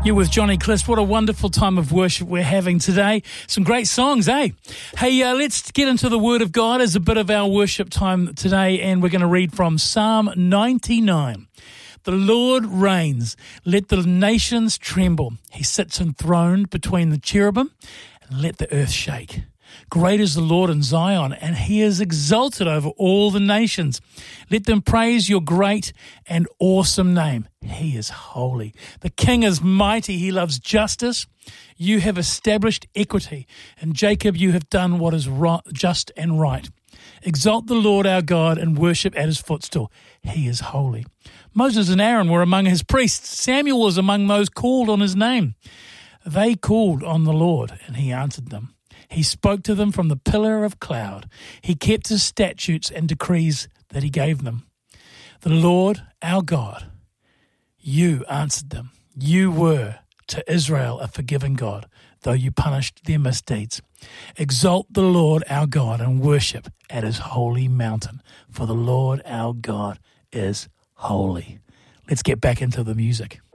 You're with Johnny Clist. What a wonderful time of worship we're having today. Some great songs, eh? Hey, let's get into the Word of God as a bit of our worship time today, and we're going to read from Psalm 99. The Lord reigns. Let the nations tremble. He sits enthroned between the cherubim, and let the earth shake. Great is the Lord in Zion, and he is exalted over all the nations. Let them praise your great and awesome name. He is holy. The King is mighty. He loves justice. You have established equity. In Jacob you have done what is right, just and right. Exalt the Lord our God and worship at his footstool. He is holy. Moses and Aaron were among his priests. Samuel was among those called on his name. They called on the Lord, and he answered them. He spoke to them from the pillar of cloud. He kept his statutes and decrees that he gave them. The Lord, our God, you answered them. You were to Israel a forgiving God, though you punished their misdeeds. Exalt the Lord our God and worship at his holy mountain, for the Lord our God is holy. Let's get back into the music.